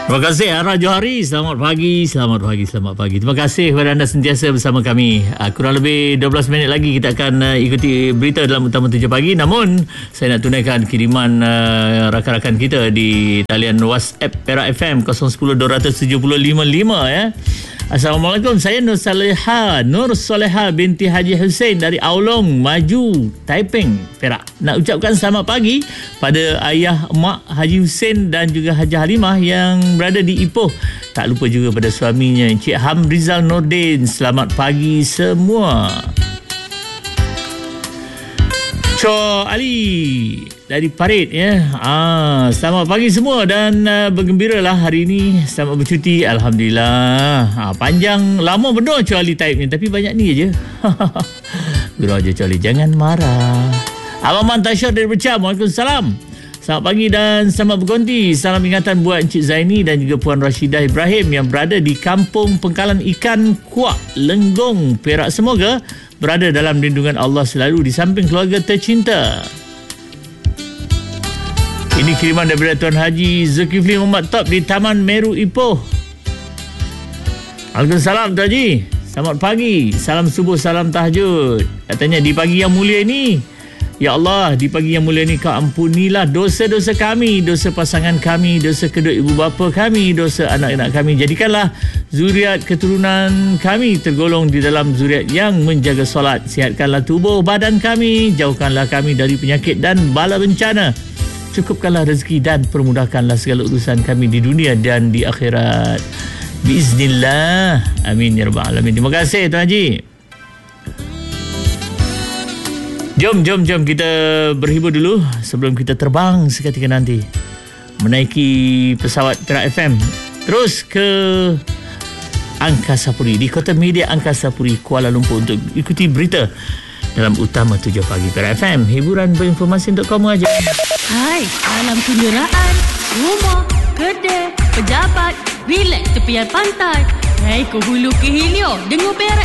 Terima kasih Ara Johari. Selamat pagi. Terima kasih kepada anda sentiasa bersama kami. Kurang lebih 12 minit lagi kita akan ikuti berita dalam Utama 7 pagi. Namun saya nak tunaikan kiriman rakan-rakan kita di talian WhatsApp Perak FM 01027555 ya. Assalamualaikum, saya Nur Soleha binti Haji Hussein dari Aulong Maju, Taiping, Perak. Nak ucapkan selamat pagi pada ayah mak Haji Hussein dan juga Hajah Halimah yang berada di Ipoh. Tak lupa juga pada suaminya Encik Hamrizal Nordin. Selamat pagi semua. Cho Ali dari Parit ya. Selamat pagi semua dan bergembiralah hari ini. Selamat bercuti. Alhamdulillah. Panjang lama benar Cho Ali type ni, tapi banyak ni aje. Gurau aja Cho Ali, jangan marah. Abang Man Tasyar dari Bercam. Waalaikumsalam. Selamat pagi dan selamat berkonti. Salam ingatan buat Encik Zaini dan juga Puan Rashidah Ibrahim yang berada di Kampung Pengkalan Ikan Kuak Lenggong, Perak. Semoga berada dalam lindungan Allah selalu di samping keluarga tercinta. Ini kiriman daripada Tuan Haji Zulkifli Muhammad Top di Taman Meru Ipoh. Waalaikumsalam Tuan Haji. Selamat pagi. Salam subuh, salam tahajud. Katanya di pagi yang mulia ini, ya Allah, di pagi yang mulia ini Kau ampunilah dosa-dosa kami, dosa pasangan kami, dosa kedua ibu bapa kami, dosa anak-anak kami. Jadikanlah zuriat keturunan kami tergolong di dalam zuriat yang menjaga solat. Sihatkanlah tubuh badan kami, jauhkanlah kami dari penyakit dan bala bencana. Cukupkanlah rezeki dan permudahkanlah segala urusan kami di dunia dan di akhirat. Biiznillah. Amin ya rabbal alamin. Terima kasih Tuan Haji. Jom kita berhibur dulu sebelum kita terbang seketika nanti menaiki pesawat Perak FM terus ke Angkasa Puri, di Kota Media Angkasa Puri, Kuala Lumpur untuk ikuti berita dalam Utama 7 pagi Perak FM. Hiburan berinformasi untuk kamu aja. Hai, alam kenderaan, rumah, kedai, pejabat, relax tepian pantai. Hai ke hulu ke hilir, dengar Perak